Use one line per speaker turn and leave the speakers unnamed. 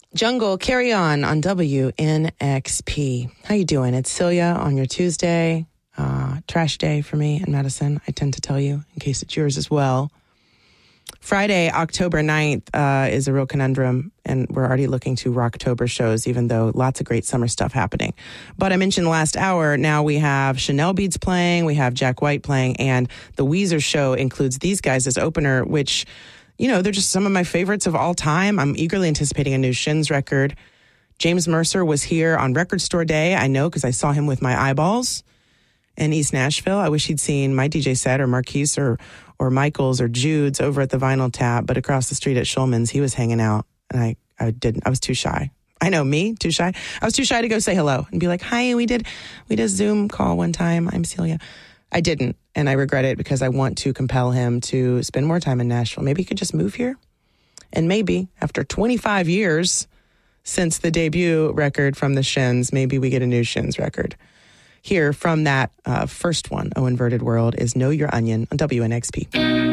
Jungle, Carry On WNXP. How you doing? It's Celia on your Tuesday. Trash day for me in Madison, I tend to tell you, in case it's yours as well. Friday, October 9th, is a real conundrum, and we're already looking to Rocktober shows, even though lots of great summer stuff happening. But I mentioned last hour, now we have Chanel Beats playing, we have Jack White playing, and the Weezer show includes these guys as opener, which, you know, they're just some of my favorites of all time. I'm eagerly anticipating a new Shins record. James Mercer was here on Record Store Day, I know, because I saw him with my eyeballs in East Nashville. I wish he'd seen my DJ set or Marquise or Michael's or Jude's over at the Vinyl Tap, but across the street at Shulman's, he was hanging out, and I didn't. I was too shy. I know, me, too shy. I was too shy to go say hello and be like, hi, we did a Zoom call one time. I'm Celia. I didn't, and I regret it because I want to compel him to spend more time in Nashville. Maybe he could just move here, and maybe after 25 years since the debut record from the Shins, maybe we get a new Shins record. Here from that first one, Oh Inverted World, is Know Your Onion on WNXP.